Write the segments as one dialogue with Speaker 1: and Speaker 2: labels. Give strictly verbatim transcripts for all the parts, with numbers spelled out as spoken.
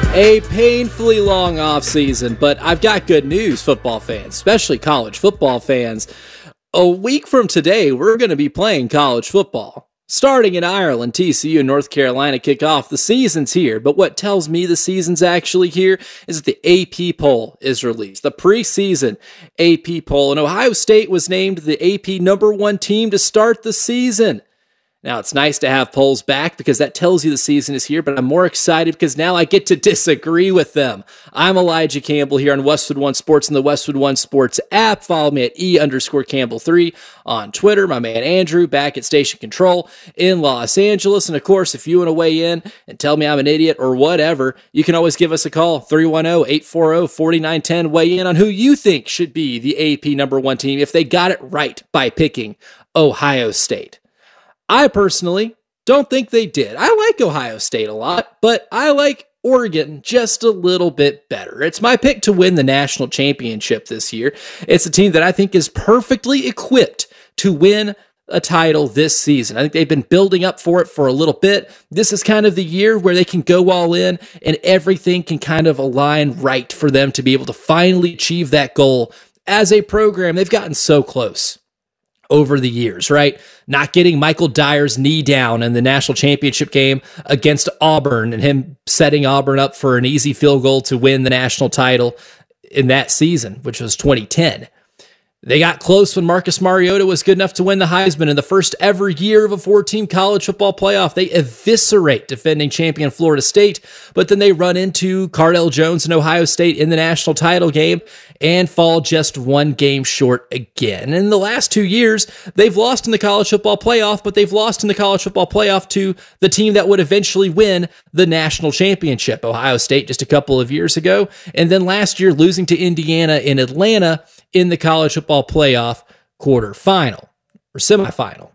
Speaker 1: A painfully long offseason, but I've got good news, football fans, especially college football fans. A week from today, we're going to be playing college football. Starting in Ireland, T C U and North Carolina kick off. The season's here, but what tells me the season's actually here is that the A P poll is released. The preseason A P poll, and Ohio State was named the A P number one team to start the season. Now, it's nice to have polls back because that tells you the season is here, but I'm more excited because now I get to disagree with them. I'm Elijah Campbell here on Westwood One Sports and the Westwood One Sports app. Follow me at E underscore Campbell three on Twitter. My man Andrew back at Station Control in Los Angeles. And of course, if you want to weigh in and tell me I'm an idiot or whatever, you can always give us a call, three one zero, eight four zero, four nine one zero. Weigh in on who you think should be the A P number one team if they got it right by picking Ohio State. I personally don't think they did. I like Ohio State a lot, but I like Oregon just a little bit better. It's my pick to win the national championship this year. It's a team that I think is perfectly equipped to win a title this season. I think they've been building up for it for a little bit. This is kind of the year where they can go all in and everything can kind of align right for them to be able to finally achieve that goal. As a program, they've gotten so close over the years, right? Not getting Michael Dyer's knee down in the national championship game against Auburn and him setting Auburn up for an easy field goal to win the national title in that season, which was twenty ten. They got close when Marcus Mariota was good enough to win the Heisman in the first ever year of a four-team college football playoff. They eviscerate defending champion Florida State, but then they run into Cardale Jones and Ohio State in the national title game and fall just one game short again. In the last two years, they've lost in the college football playoff, but they've lost in the college football playoff to the team that would eventually win the national championship, Ohio State, just a couple of years ago. And then last year, losing to Indiana in Atlanta in the college football playoff quarterfinal or semifinal.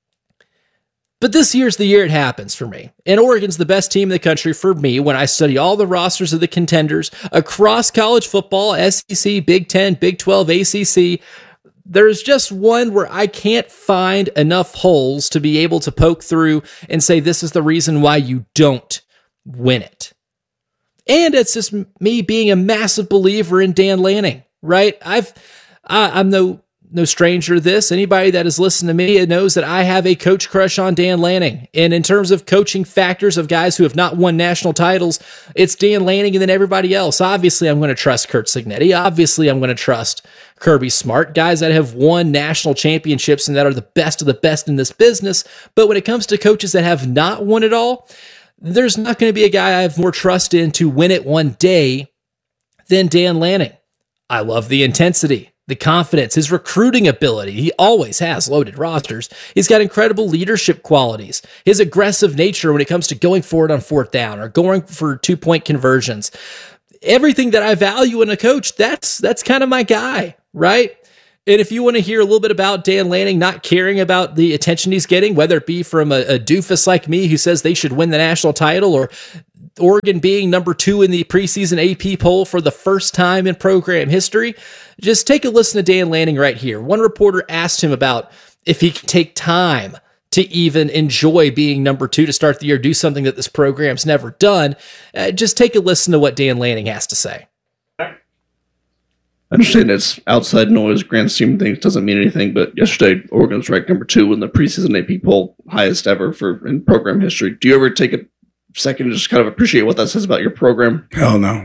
Speaker 1: But this year's the year it happens for me. And Oregon's the best team in the country for me when I study all the rosters of the contenders across college football, S E C, Big Ten, Big twelve, A C C. There's just one where I can't find enough holes to be able to poke through and say this is the reason why you don't win it. And it's just me being a massive believer in Dan Lanning. Right? I've, I, I'm no, no stranger to this. Anybody that has listened to me knows that I have a coach crush on Dan Lanning. And in terms of coaching factors of guys who have not won national titles, it's Dan Lanning and then everybody else. Obviously, I'm going to trust Curt Cignetti. Obviously, I'm going to trust Kirby Smart, guys that have won national championships and that are the best of the best in this business. But when it comes to coaches that have not won it all, there's not going to be a guy I have more trust in to win it one day than Dan Lanning. I love the intensity, the confidence, his recruiting ability. He always has loaded rosters. He's got incredible leadership qualities, his aggressive nature when it comes to going forward on fourth down or going for two-point conversions. Everything that I value in a coach, that's that's kind of my guy, right? And if you want to hear a little bit about Dan Lanning not caring about the attention he's getting, whether it be from a, a doofus like me who says they should win the national title or Oregon being number two in the preseason A P poll for the first time in program history, just take a listen to Dan Lanning right here. One reporter asked him about if he can take time to even enjoy being number two to start the year, do something that this program's never done. Uh, just take a listen to what Dan Lanning has to say.
Speaker 2: I understand it's outside noise, grand scheme of things doesn't mean anything, but yesterday Oregon was ranked number two in the preseason A P poll, highest ever for in program history. Do you ever take a second to just kind of appreciate what that says about your program?
Speaker 3: Hell no.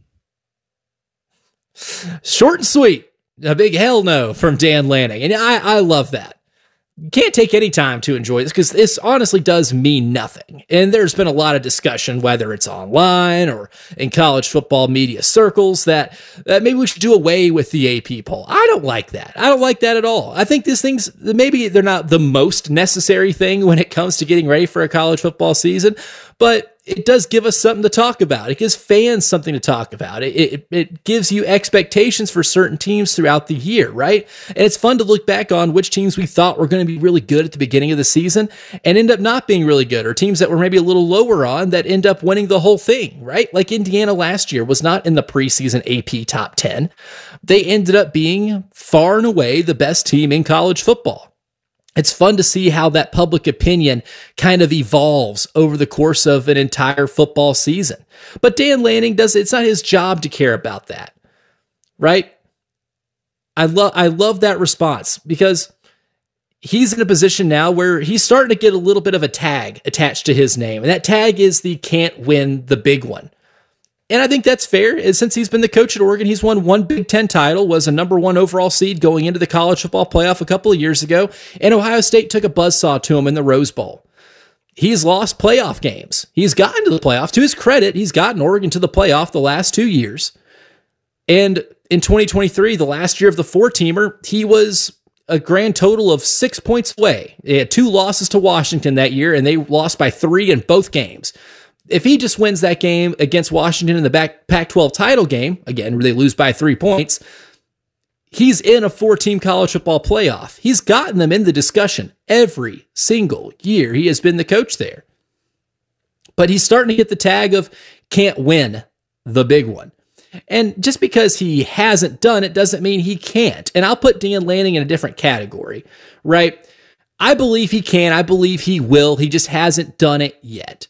Speaker 1: Short and sweet. A big hell no from Dan Lanning. And I, I love that. You can't take any time to enjoy this because this honestly does mean nothing. And there's been a lot of discussion, whether it's online or in college football media circles, that, that maybe we should do away with the A P poll. I don't like that. I don't like that at all. I think these things, maybe they're not the most necessary thing when it comes to getting ready for a college football season, but it does give us something to talk about. It gives fans something to talk about. It, it, it gives you expectations for certain teams throughout the year, right? And it's fun to look back on which teams we thought were going to be really good at the beginning of the season and end up not being really good, or teams that were maybe a little lower on that end up winning the whole thing, right? Like Indiana last year was not in the preseason A P top ten. They ended up being far and away the best team in college football. It's fun to see how that public opinion kind of evolves over the course of an entire football season. But Dan Lanning does, it's not his job to care about that, right? I love, I love that response because he's in a position now where he's starting to get a little bit of a tag attached to his name. And that tag is the can't win the big one. And I think that's fair. And since he's been the coach at Oregon, he's won one Big Ten title, was a number one overall seed going into the college football playoff a couple of years ago, and Ohio State took a buzzsaw to him in the Rose Bowl. He's lost playoff games. He's gotten to the playoff. To his credit, he's gotten Oregon to the playoff the last two years. And in twenty twenty-three, the last year of the four-teamer, he was a grand total of six points away. They had two losses to Washington that year, and they lost by three in both games. If he just wins that game against Washington in the back Pac twelve title game, again, they lose by three points, he's in a four-team college football playoff. He's gotten them in the discussion every single year he has been the coach there. But he's starting to get the tag of can't win the big one. And just because he hasn't done it doesn't mean he can't. And I'll put Dan Lanning in a different category, right? I believe he can. I believe he will. He just hasn't done it yet.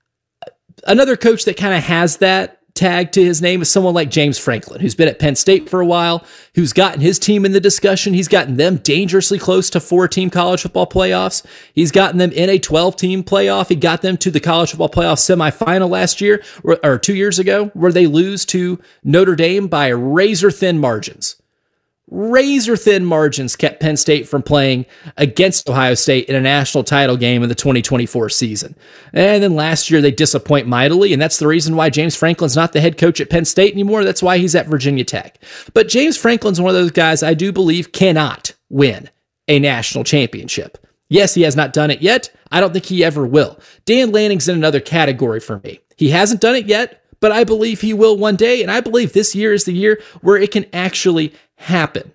Speaker 1: Another coach that kind of has that tag to his name is someone like James Franklin, who's been at Penn State for a while, who's gotten his team in the discussion. He's gotten them dangerously close to four-team college football playoffs. He's gotten them in a twelve-team playoff. He got them to the college football playoff semifinal last year, or, or two years ago, where they lose to Notre Dame by razor-thin margins. Razor-thin margins kept Penn State from playing against Ohio State in a national title game in the twenty twenty-four season. And then last year they disappoint mightily, and that's the reason why James Franklin's not the head coach at Penn State anymore. That's why he's at Virginia Tech. But James Franklin's one of those guys I do believe cannot win a national championship. Yes, he has not done it yet. I don't think he ever will. Dan Lanning's in another category for me. He hasn't done it yet, but I believe he will one day, and I believe this year is the year where it can actually happen.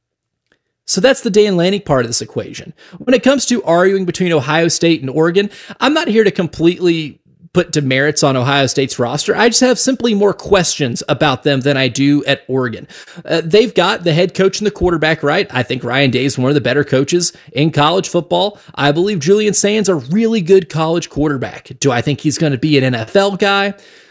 Speaker 1: So that's the Dan Lanning part of this equation. When it comes to arguing between Ohio State and Oregon, I'm not here to completely put demerits on Ohio State's roster. I just have simply more questions about them than I do at Oregon. Uh, they've got the head coach and the quarterback right. I think Ryan Day is one of the better coaches in college football. I believe Julian Sands a really good college quarterback. Do I think he's going to be an N F L guy?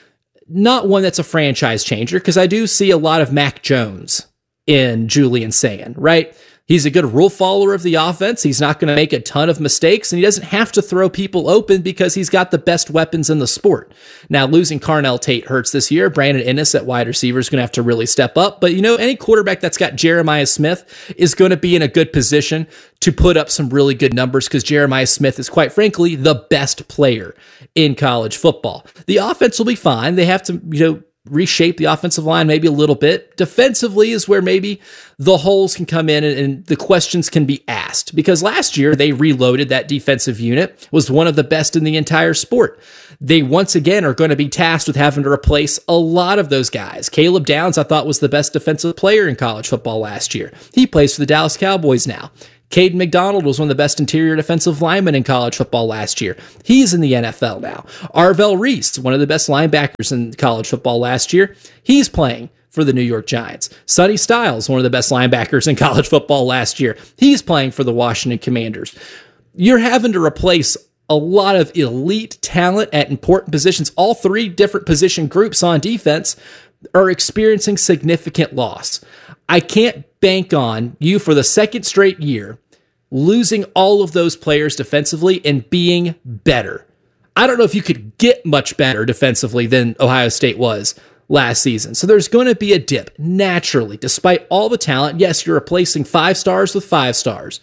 Speaker 1: Not one that's a franchise changer, because I do see a lot of Mac Jones in Julian Sayin, right? He's a good rule follower of the offense. He's not going to make a ton of mistakes, and he doesn't have to throw people open because he's got the best weapons in the sport. Now, losing Carnell Tate hurts this year. Brandon Inniss at wide receiver is going to have to really step up. But, you know, any quarterback that's got Jeremiah Smith is going to be in a good position to put up some really good numbers, because Jeremiah Smith is, quite frankly, the best player in college football. The offense will be fine. They have to, you know, reshape the offensive line maybe a little bit. Defensively is where maybe the holes can come in and, and the questions can be asked, because last year they reloaded that defensive unit, was one of the best in the entire sport. They once again are going to be tasked with having to replace a lot of those guys. Caleb Downs, I thought, was the best defensive player in college football last year. He plays for the Dallas Cowboys now. Caden McDonald was one of the best interior defensive linemen in college football last year. He's in the N F L now. Arvell Reese, one of the best linebackers in college football last year. He's playing for the New York Giants. Sonny Styles, one of the best linebackers in college football last year. He's playing for the Washington Commanders. You're having to replace a lot of elite talent at important positions. All three different position groups on defense are experiencing significant loss. I can't bank on you for the second straight year losing all of those players defensively and being better. I don't know if you could get much better defensively than Ohio State was last season. So there's going to be a dip naturally, despite all the talent. Yes, you're replacing five stars with five stars.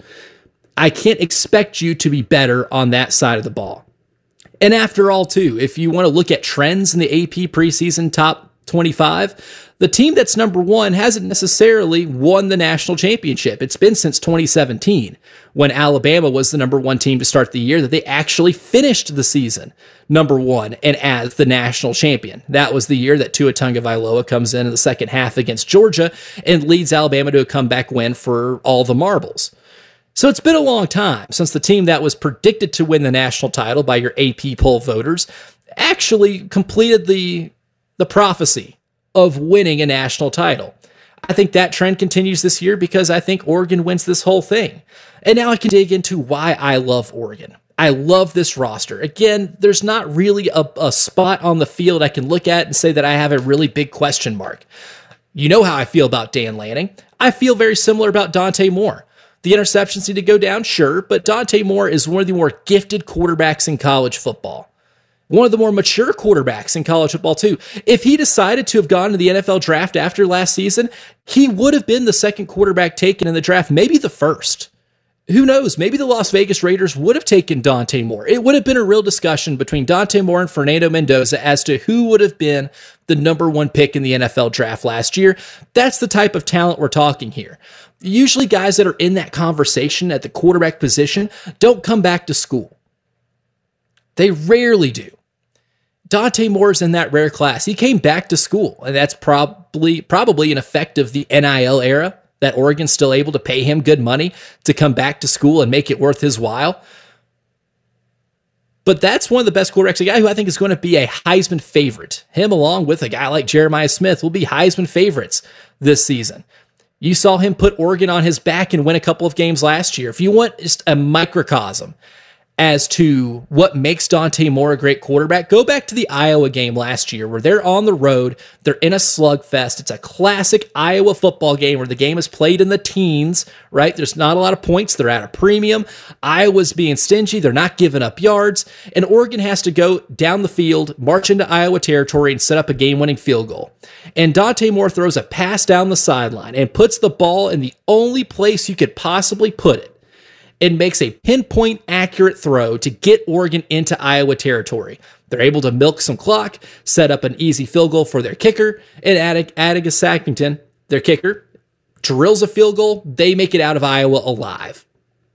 Speaker 1: I can't expect you to be better on that side of the ball. And after all, too, if you want to look at trends in the A P preseason top twenty-five, the team that's number one hasn't necessarily won the national championship. It's been since twenty seventeen, when Alabama was the number one team to start the year, that they actually finished the season number one and as the national champion. That was the year that Tua Tagovailoa comes in in the second half against Georgia and leads Alabama to a comeback win for all the marbles. So it's been a long time since the team that was predicted to win the national title by your A P poll voters actually completed the, the prophecy of winning a national title. I think that trend continues this year because I think Oregon wins this whole thing. And now I can dig into why I love Oregon. I love this roster. Again, there's not really a, a spot on the field I can look at and say that I have a really big question mark. You know how I feel about Dan Lanning. I feel very similar about Dante Moore. The interceptions need to go down, sure, but Dante Moore is one of the more gifted quarterbacks in college football. One of the more mature quarterbacks in college football, too. If he decided to have gone to the N F L draft after last season, he would have been the second quarterback taken in the draft, maybe the first. Who knows? Maybe the Las Vegas Raiders would have taken Dante Moore. It would have been a real discussion between Dante Moore and Fernando Mendoza as to who would have been the number one pick in the N F L draft last year. That's the type of talent we're talking here. Usually guys that are in that conversation at the quarterback position don't come back to school. They rarely do. Dante Moore's in that rare class. He came back to school, and that's probably probably an effect of the N I L era, that Oregon's still able to pay him good money to come back to school and make it worth his while. But that's one of the best quarterbacks, a guy who I think is going to be a Heisman favorite. Him along with a guy like Jeremiah Smith will be Heisman favorites this season. You saw him put Oregon on his back and win a couple of games last year. If you want just a microcosm as to what makes Dante Moore a great quarterback, go back to the Iowa game last year where they're on the road, they're in a slugfest. It's a classic Iowa football game where the game is played in the teens, right? There's not a lot of points. They're at a premium. Iowa's being stingy. They're not giving up yards. And Oregon has to go down the field, march into Iowa territory, and set up a game-winning field goal. And Dante Moore throws a pass down the sideline and puts the ball in the only place you could possibly put it. It makes a pinpoint accurate throw to get Oregon into Iowa territory. They're able to milk some clock, set up an easy field goal for their kicker, and Attica Sackington, their kicker, drills a field goal. They make it out of Iowa alive.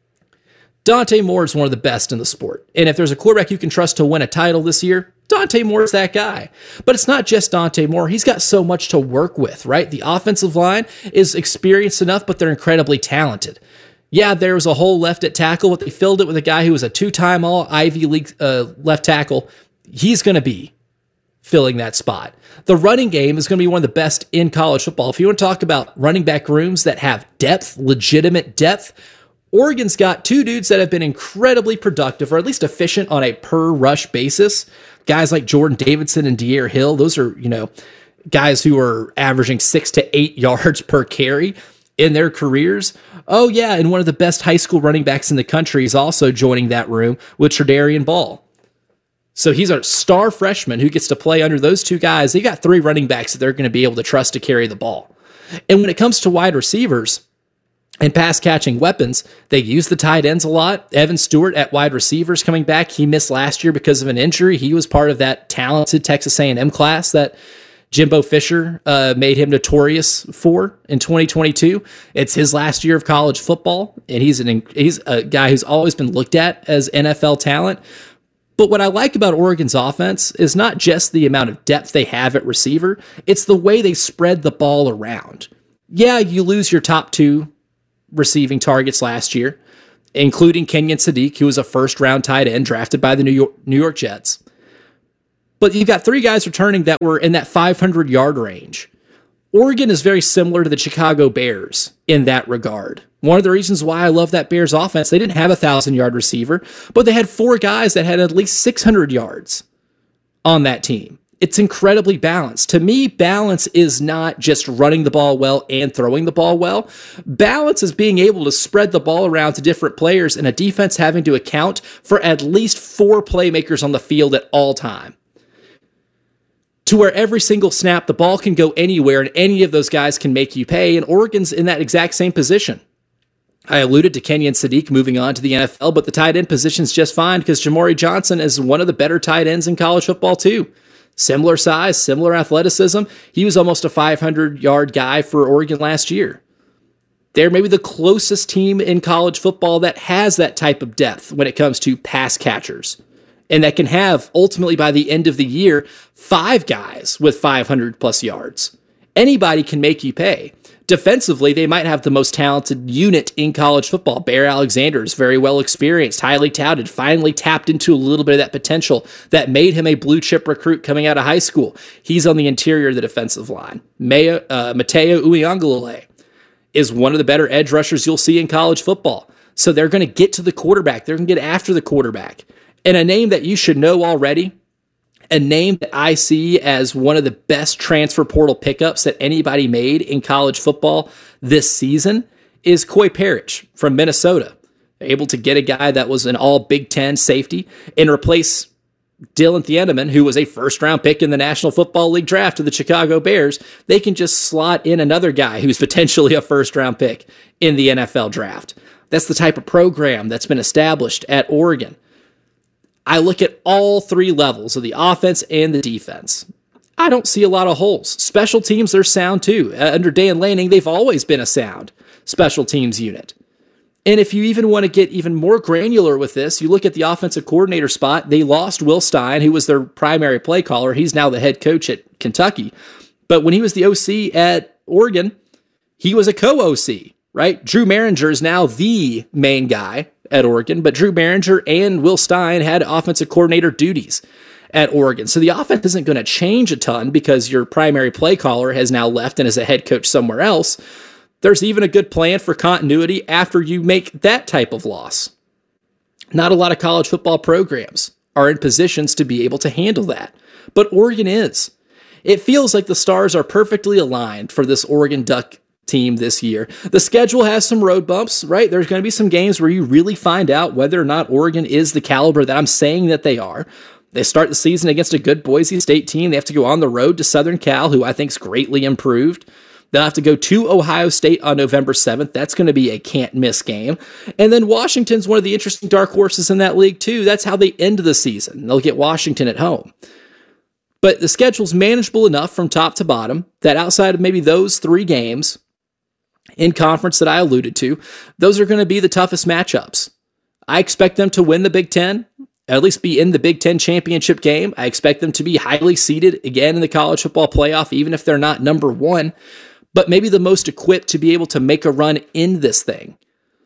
Speaker 1: Dante Moore is one of the best in the sport. And if there's a quarterback you can trust to win a title this year, Dante Moore is that guy. But it's not just Dante Moore. He's got so much to work with, right? The offensive line is experienced enough, but they're incredibly talented. Yeah, there was a hole left at tackle, but they filled it with a guy who was a two-time all Ivy League uh, left tackle. He's going to be filling that spot. The running game is going to be one of the best in college football. If you want to talk about running back rooms that have depth, legitimate depth, Oregon's got two dudes that have been incredibly productive, or at least efficient on a per-rush basis. Guys like Jordan Davidson and De'Aaron Hill, those are, you know, guys who are averaging six to eight yards per carry in their careers. Oh yeah, and one of the best high school running backs in the country is also joining that room with Tredarian Ball. So he's a star freshman who gets to play under those two guys. They got three running backs that they're going to be able to trust to carry the ball. And when it comes to wide receivers and pass catching weapons, they use the tight ends a lot. Evan Stewart at wide receivers coming back. He missed last year because of an injury. He was part of that talented Texas A and M class that Jimbo Fisher uh, made him notorious for in twenty twenty-two. It's his last year of college football, and he's an he's a guy who's always been looked at as N F L talent. But what I like about Oregon's offense is not just the amount of depth they have at receiver, it's the way they spread the ball around. Yeah, you lose your top two receiving targets last year, including Kenyon Sadiq, who was a first-round tight end drafted by the New York, New York Jets. But you've got three guys returning that were in that five hundred yard range. Oregon is very similar to the Chicago Bears in that regard. One of the reasons why I love that Bears offense, they didn't have a one thousand yard receiver, but they had four guys that had at least six hundred yards on that team. It's incredibly balanced. To me, balance is not just running the ball well and throwing the ball well. Balance is being able to spread the ball around to different players and a defense having to account for at least four playmakers on the field at all time, to where every single snap, the ball can go anywhere and any of those guys can make you pay, and Oregon's in that exact same position. I alluded to Kenyon Sadiq moving on to the N F L, but the tight end position's just fine because Jamari Johnson is one of the better tight ends in college football too. Similar size, similar athleticism. He was almost a five hundred yard guy for Oregon last year. They're maybe the closest team in college football that has that type of depth when it comes to pass catchers, and that can have, ultimately by the end of the year, five guys with five hundred plus yards. Anybody can make you pay. Defensively, they might have the most talented unit in college football. Bear Alexander is very well experienced, highly touted, finally tapped into a little bit of that potential that made him a blue chip recruit coming out of high school. He's on the interior of the defensive line. Maya, uh, Mateo Uiagalelei is one of the better edge rushers you'll see in college football. So they're going to get to the quarterback. They're going to get after the quarterback. And a name that you should know already, a name that I see as one of the best transfer portal pickups that anybody made in college football this season is Coy Parrish from Minnesota. They're able to get a guy that was an all Big Ten safety and replace Dylan Thieneman, who was a first-round pick in the National Football League draft of the Chicago Bears. They can just slot in another guy who's potentially a first-round pick in the N F L draft. That's the type of program that's been established at Oregon. I look at all three levels of the offense and the defense. I don't see a lot of holes. Special teams, they're sound too. Uh, under Dan Lanning, they've always been a sound special teams unit. And if you even want to get even more granular with this, you look at the offensive coordinator spot. They lost Will Stein, who was their primary play caller. He's now the head coach at Kentucky. But when he was the O C at Oregon, he was a co-O C, right? Drew Maringer is now the main guy at Oregon, but Drew Maringer and Will Stein had offensive coordinator duties at Oregon. So the offense isn't going to change a ton because your primary play caller has now left and is a head coach somewhere else. There's even a good plan for continuity after you make that type of loss. Not a lot of college football programs are in positions to be able to handle that, but Oregon is. It feels like the stars are perfectly aligned for this Oregon Duck team this year. The schedule has some road bumps, right? There's going to be some games where you really find out whether or not Oregon is the caliber that I'm saying that they are. They start the season against a good Boise State team. They have to go on the road to Southern Cal, who I think is greatly improved. They'll have to go to Ohio State on November seventh. That's going to be a can't-miss game. And then Washington's one of the interesting dark horses in that league, too. That's how they end the season. They'll get Washington at home. But the schedule's manageable enough from top to bottom that outside of maybe those three games in conference that I alluded to, those are going to be the toughest matchups. I expect them to win the Big Ten, at least be in the Big Ten championship game. I expect them to be highly seeded again in the college football playoff, even if they're not number one, but maybe the most equipped to be able to make a run in this thing.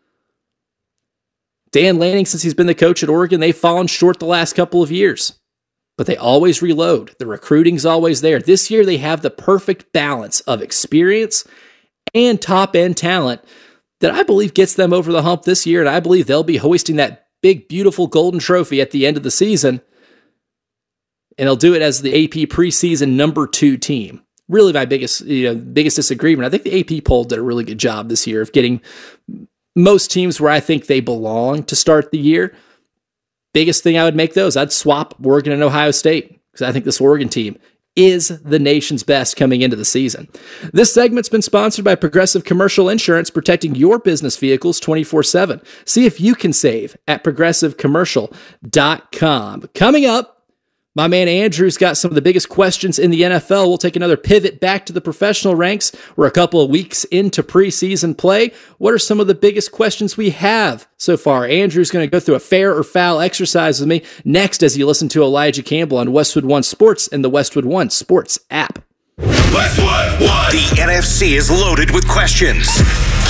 Speaker 1: Dan Lanning, since he's been the coach at Oregon, they've fallen short the last couple of years, but they always reload. The recruiting's always there. This year, they have the perfect balance of experience and top-end talent that I believe gets them over the hump this year, and I believe they'll be hoisting that big, beautiful golden trophy at the end of the season, and they'll do it as the A P preseason number two team. Really my biggest, you know, biggest disagreement. I think the A P poll did a really good job this year of getting most teams where I think they belong to start the year. Biggest thing I would make those, I'd swap Oregon and Ohio State because I think this Oregon team is the nation's best coming into the season. This segment's been sponsored by Progressive Commercial Insurance, protecting your business vehicles twenty-four seven. See if you can save at progressive commercial dot com. Coming up, my man Andrew's got some of the biggest questions in the N F L. We'll take another pivot back to the professional ranks. We're a couple of weeks into preseason play. What are some of the biggest questions we have so far? Andrew's going to go through a fair or foul exercise with me next as you listen to Elijah Campbell on Westwood One Sports and the Westwood One Sports app.
Speaker 3: Westwood One. The N F C is loaded with questions.